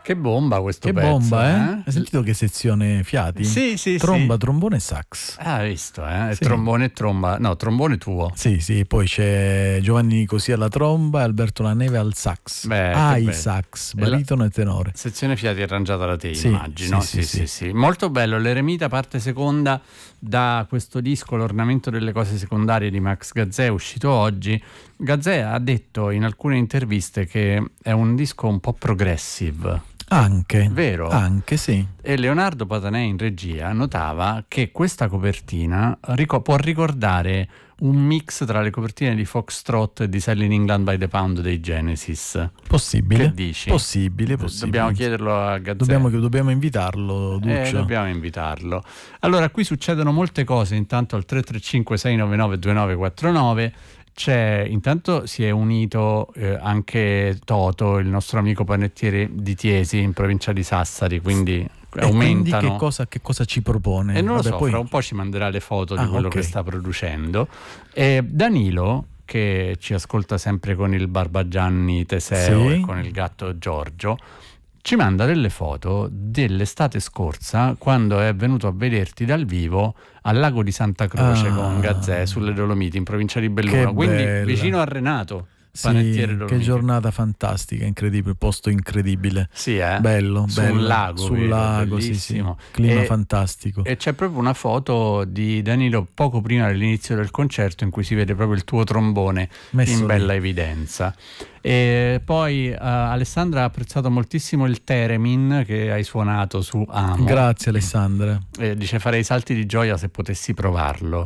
Che bomba questo che pezzo. Bomba, eh? Hai sentito che sezione fiati? Sì. Tromba, trombone e sax. Hai visto, eh? Sì. Trombone e tromba. No, trombone tuo. Sì, poi c'è Giovanni Nicosia alla tromba e Alberto Laneve al sax. Beh, sax, baritono e tenore. Sezione fiati arrangiata da te, Sì, immagino. Sì. Molto bello. L'Eremita, parte seconda, da questo disco L'ornamento delle cose secondarie di Max Gazzè, uscito oggi. Gazzè ha detto in alcune interviste che è un disco un po' progressive. Anche. Vero? Anche, sì. E Leonardo Patanè in regia notava che questa copertina può ricordare un mix tra le copertine di Foxtrot e di Selling England by the Pound dei Genesis. Possibile. Che dici? Possibile. Dobbiamo chiederlo a Gazzè. Dobbiamo invitarlo, Duccio. Dobbiamo invitarlo. Allora, qui succedono molte cose. Intanto al 335 699 2949 intanto si è unito anche Toto, il nostro amico panettiere di Tiesi in provincia di Sassari, quindi aumentano. Quindi che cosa ci propone? E non lo so, fra un po' ci manderà le foto di quello che sta producendo. E Danilo, che ci ascolta sempre con il Barbagianni Teseo e con il gatto Giorgio, ci manda delle foto dell'estate scorsa, quando è venuto a vederti dal vivo al lago di Santa Croce con Gazzè sulle Dolomiti in provincia di Belluno, quindi vicino a Renato. Panettiere Dolomiti. Che giornata fantastica, incredibile, posto incredibile. Sì, bello. Sul lago, bellissimo. Sì. Clima fantastico. E c'è proprio una foto di Danilo poco prima dell'inizio del concerto in cui si vede proprio il tuo trombone in bella evidenza. E poi Alessandra ha apprezzato moltissimo il Theremin che hai suonato su Amo. Grazie Alessandra. Dice farei salti di gioia se potessi provarlo.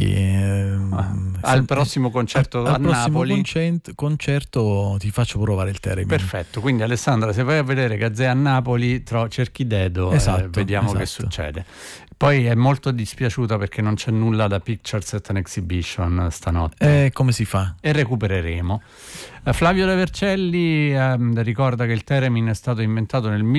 Al prossimo concerto a Napoli. Concerto ti faccio provare il Theremin. Perfetto, quindi Alessandra, se vai a vedere Gazzè a Napoli cerchi Dedo, vediamo che succede. Poi è molto dispiaciuta perché non c'è nulla da Pictures at an Exhibition stanotte. Come si fa? E recupereremo. Flavio De Vercelli ricorda che il Theremin è stato inventato nel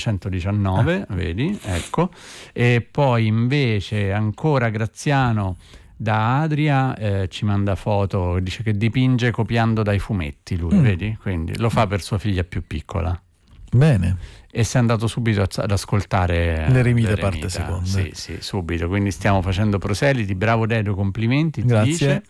1919, vedi, ecco. E poi invece ancora Graziano da Adria ci manda foto, dice che dipinge copiando dai fumetti lui, vedi? Quindi lo fa per sua figlia più piccola. Bene. E si è andato subito ad ascoltare l'Eremita parte seconda. Sì, subito. Quindi stiamo facendo proseliti. Bravo Dedo, complimenti. Grazie. Ti dice.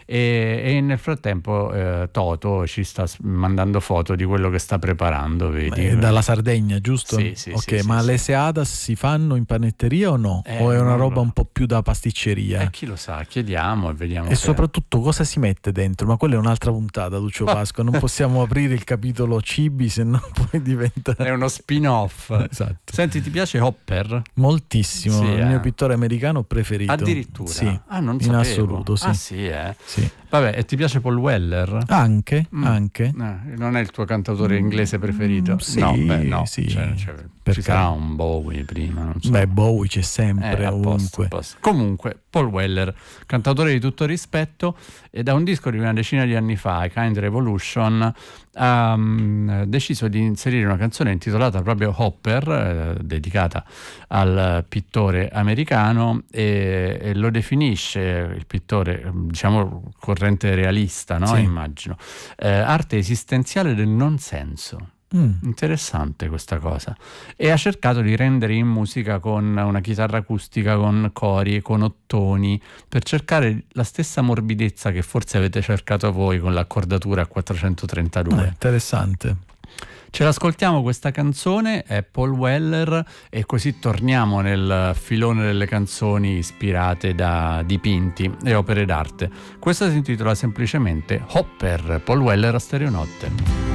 E nel frattempo Toto ci sta mandando foto di quello che sta preparando, vedi? Dalla Sardegna, giusto? Sì. Ok, ma le seadas si fanno in panetteria o no? O è una roba un po' più da pasticceria? Chi lo sa, chiediamo e vediamo. E soprattutto cosa si mette dentro? Ma quella è un'altra puntata, Lucio Pasqua. Non possiamo aprire il capitolo cibi, se no poi diventa... È uno spin-off. Esatto. Senti, ti piace Hopper? Moltissimo, il mio pittore americano preferito. Addirittura? Sì, non in sapevo. assoluto, sì. Sì. Vabbè, e ti piace Paul Weller? Anche. Non è il tuo cantautore inglese preferito? Sì, no. Sì. Ci sarà un Bowie prima, non so. Bowie c'è sempre, ovunque. Posto. Comunque, Paul Weller, cantautore di tutto rispetto, e da un disco di una decina di anni fa, Kind Revolution, ha deciso di inserire una canzone intitolata proprio Hopper, dedicata al pittore americano, e lo definisce il pittore, diciamo, corrente realista, no? Sì. Immagino. Arte esistenziale del non senso. Interessante questa cosa. E ha cercato di rendere in musica con una chitarra acustica, con cori, con ottoni, per cercare la stessa morbidezza che forse avete cercato voi con l'accordatura a 432. Interessante. Ce l'ascoltiamo questa canzone, è Paul Weller, e così torniamo nel filone delle canzoni ispirate da dipinti e opere d'arte. Questa si intitola semplicemente Hopper, Paul Weller a Stereonotte.